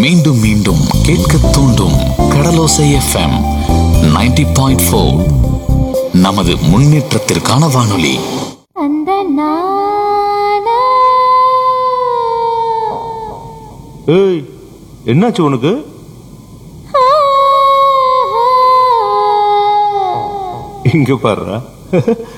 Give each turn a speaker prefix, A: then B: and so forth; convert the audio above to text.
A: மீண்டும் மீண்டும் கேட்க தூண்டும் கடலோசை எஃப்எம் 90.4. நமது முன்னேற்றத்திற்கான வானொலி.
B: அந்த நானா
C: ஏய், என்னாச்சு உனக்கு? இங்க பாருடா.